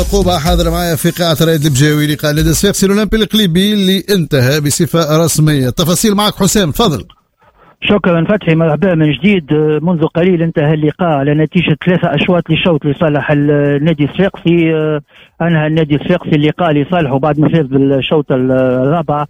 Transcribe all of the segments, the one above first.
عقوبة حاضرة معايا في قاعة رائد البجاوي لقاء نادي الصفاقسي الأولمبي القليبي اللي انتهى بصفة رسمية. تفاصيل معك حسام، تفضل. شكرا فتحي، مرحبا من جديد. منذ قليل انتهى اللقاء على نتيجة 3 أشواط للشوط لصالح النادي الصفاقسي. أنهى النادي الصفاقسي اللقاء لصالحه بعد ما فاز بالشوط الرابع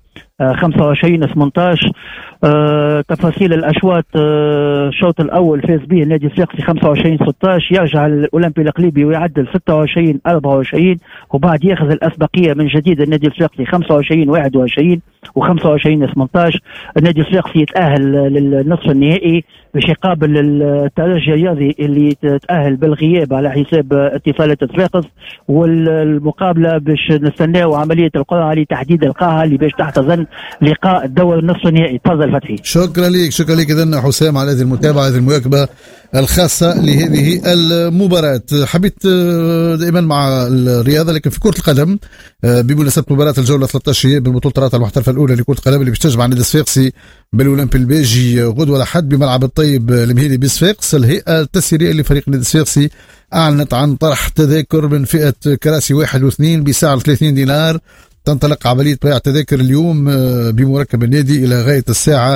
25-18. تفاصيل الأشواط: الشوط الأول فاز به النادي الصفاقسي 25-16، يرجع الأولمبي القليبي ويعدل 26-24، وبعد ياخذ الأسبقية من جديد النادي الصفاقسي 25-21 و25-18. النادي الصفاقسي يتأهل للنصف النهائي باش يقابل الترجي الرياضي اللي تأهل بالغياب على حساب اتصالات صفاقس، والمقابلة باش نستناو عملية القرعة لتحديد القاعة اللي باش تحتضن لقاء الدور النصف النهائي. تفضل فتحي. شكرا لك إذن حسام على هذه المتابعة، هذه المواكبة الخاصة لهذه المباراة. حبيت دائما مع الرياضة لكن في كرة القدم بمناسبة مباراة الجولة 13 بالبطولة الرابطة المحترفة الأولى لكرة القدم اللي باش تجمع النادي الصفاقسي بالأولمبي الباجي غدوة الأحد بملعب الطيب المهيلي بصفاقس. الهيئة التسييرية لفريق النادي الصفاقسي أعلنت عن طرح تذاكر من فئة كراسي 1 و2 بسعر 30 دينار. تنطلق عملية بيع التذاكر اليوم بمركب النادي إلى غاية الساعة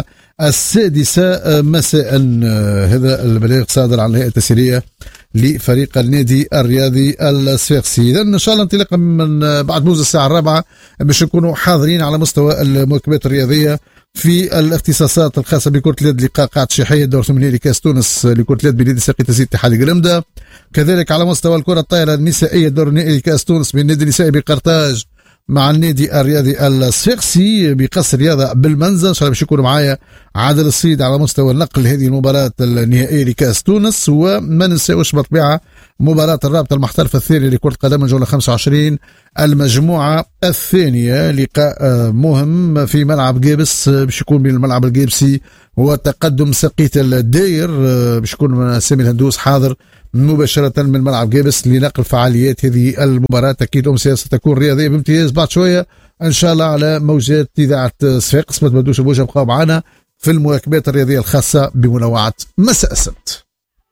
6 مساء. هذا البلاغ صادر عن الهيئة التسييرية لفريق النادي الرياضي الصفاقسي. إذا إن شاء الله انطلاقا من بعد موز الساعة 4 باش نكونوا حاضرين على مستوى المواكبات الرياضية في الاختصاصات الخاصة بكرة اليد. لقاء قاعة الشيحية دور ثمانية لكأس تونس لكرة اليد بنادي ساقي تزيد اتحاد قلمدة. كذلك على مستوى الكرة الطائرة النسائية دور نهائي لكأس تونس بين النادي النسائي بقرطاج مع النادي الرياضي الصفاقسي بقصر رياضة بالمنزل. ان شاء الله باش يكونوا معايا عادل الصيد على مستوى النقل هذه المباراة النهائية لكأس تونس. وما ننساوش بالطبيعة مباراة الرابطة المحترفة الثانية لكرة القدم الجولة 25 المجموعة الثانية. لقاء مهم في ملعب جابس باش يكون بين الملعب الجابسي وتقدم سقيت الداير. باش يكون سامي الهندوس حاضر مباشرة من ملعب جابس لنقل فعاليات هذه المباراة. أكيد أمسية ستكون رياضية بامتياز. بعد شوية إن شاء الله على موجات إذاعة صفاقس. ما تبدوش بوجه، بقاو معنا في المواكبات الرياضية الخاصة بمنوعات مساء السبت.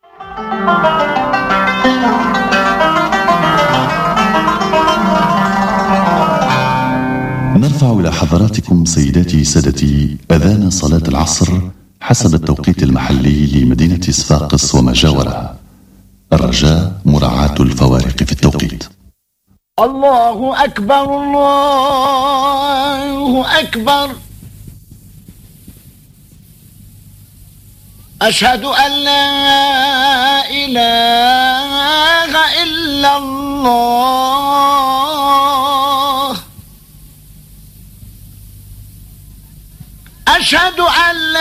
نرفع إلى حضراتكم سيداتي سادتي أذان صلاة العصر حسب التوقيت المحلي لمدينة صفاقس وما جاورها. الرجاء مراعاة الفوارق في التوقيت. الله أكبر الله أكبر، أشهد أن لا إله إلا الله، أشهد أن لا